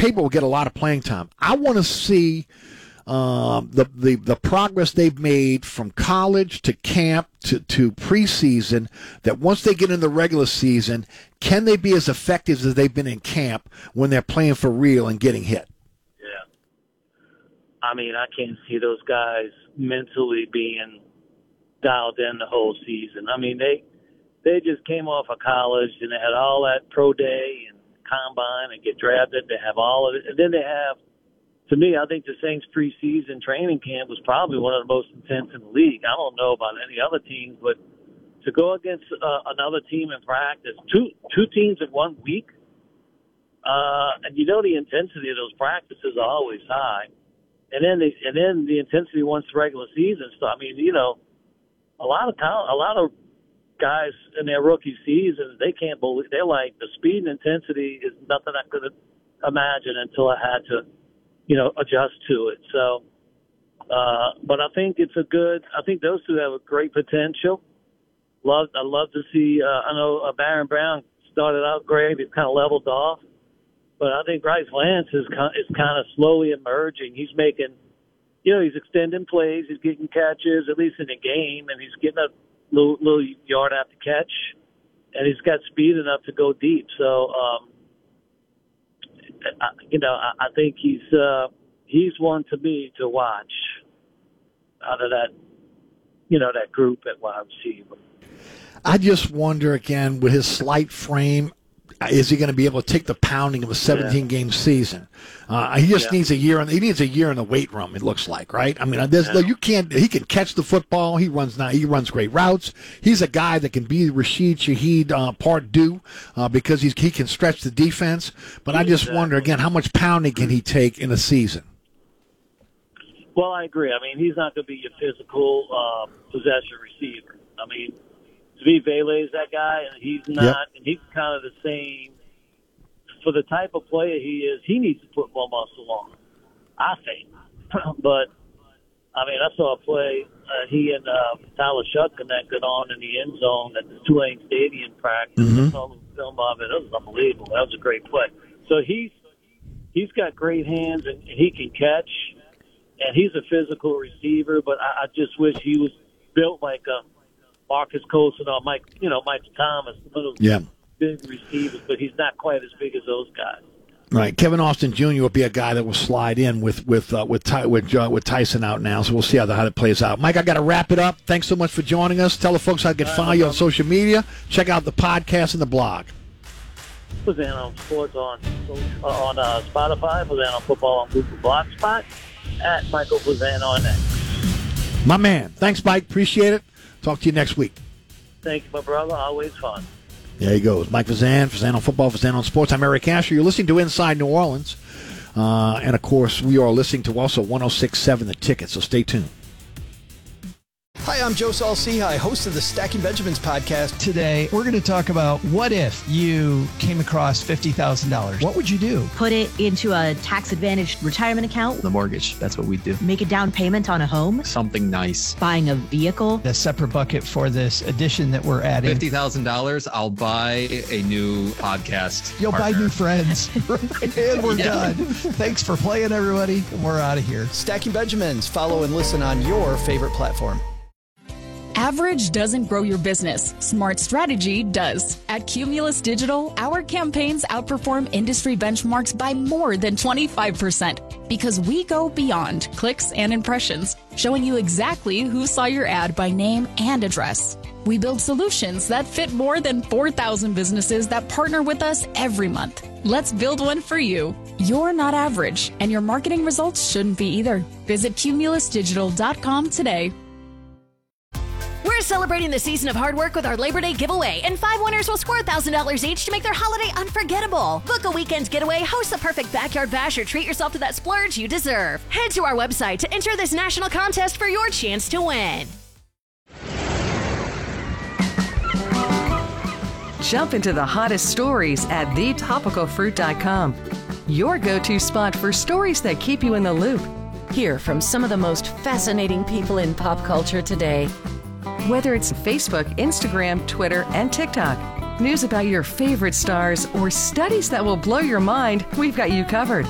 paper will get a lot of playing time. I want to see the progress they've made from college to camp to preseason, that once they get in the regular season, can they be as effective as they've been in camp when they're playing for real and getting hit? Yeah. I mean, I can't see those guys mentally being dialed in the whole season. I mean, they just came off of college and they had all that pro day and combine and get drafted. They have all of it. And then they have, to me, I think the Saints preseason training camp was probably one of the most intense in the league. I don't know about any other teams, but to go against another team in practice, two teams in 1 week, and you know the intensity of those practices are always high, and then the intensity once the regular season starts. I mean, you know, a lot of guys in their rookie season, they can't believe, they're like, the speed and intensity is nothing I could imagine until I had to, you know, adjust to it. So, but I think I think those two have a great potential. I love to see, I know Baron Brown started out great. He's kind of leveled off. But I think Bryce Lance is kind of slowly emerging. He's making, you know, he's extending plays. He's getting catches, at least in the game, and he's getting a little yard after catch. And he's got speed enough to go deep. So, I think he's one to me to watch out of that, that group at wide receiver. I just wonder again, with his slight frame, is he going to be able to take the pounding of a 17-game season? He just needs a year. He needs a year in the weight room. It looks like, right? I mean, you can't. He can catch the football. He runs great routes. He's a guy that can be Rashid Shaheed part due because he can stretch the defense. But I just wonder again, how much pounding can he take in a season? Well, I agree. I mean, he's not going to be your physical possession receiver. I mean, Svi Vele is that guy, and he's not. Yep. And he's kind of the same. For the type of player he is, he needs to put more muscle on, I think. But, I mean, I saw a play he and Tyler Shutt connected on in the end zone at the Tulane Stadium practice. Mm-hmm. I saw the film of it. It was unbelievable. That was a great play. So he's got great hands, and he can catch. And he's a physical receiver, but I just wish he was built like a Marcus Colson or Mike Thomas, one of those big receivers, but he's not quite as big as those guys. Right, Kevin Austin Jr. will be a guy that will slide in with Tyson out now, so we'll see how that plays out. Mike, I got to wrap it up. Thanks so much for joining us. Tell the folks how to follow you on social media. Check out the podcast and the blog. Fazano Sports on Spotify, Fazano Football on Google Blogspot, at Michael Fazano on X. My man. Thanks, Mike. Appreciate it. Talk to you next week. Thank you, my brother. Always fun. There he goes. Mike Fazan on Football, Fazan on Sports. I'm Eric Asher. You're listening to Inside New Orleans. And, of course, we are listening to also 106.7 The Ticket, so stay tuned. Hi, I'm Joe Saul-Sehy, host of the Stacking Benjamins podcast. Today, we're going to talk about what if you came across $50,000? What would you do? Put it into a tax-advantaged retirement account. The mortgage, that's what we do. Make a down payment on a home. Something nice. Buying a vehicle. A separate bucket for this addition that we're adding. $50,000, I'll buy a new podcast You'll partner. buy new friends. And we're done. Thanks for playing, everybody. We're out of here. Stacking Benjamins. Follow and listen on your favorite platform. Average doesn't grow your business. Smart strategy does. At Cumulus Digital, our campaigns outperform industry benchmarks by more than 25% because we go beyond clicks and impressions, showing you exactly who saw your ad by name and address. We build solutions that fit more than 4,000 businesses that partner with us every month. Let's build one for you. You're not average, and your marketing results shouldn't be either. Visit cumulusdigital.com today. We're celebrating the season of hard work with our Labor Day giveaway, and 5 winners will score $1,000 each to make their holiday unforgettable. Book a weekend getaway, host the perfect backyard bash, or treat yourself to that splurge you deserve. Head to our website to enter this national contest for your chance to win. Jump into the hottest stories at thetopicalfruit.com. Your go-to spot for stories that keep you in the loop. Hear from some of the most fascinating people in pop culture today. Whether it's Facebook, Instagram, Twitter, and TikTok, news about your favorite stars, or studies that will blow your mind, we've got you covered.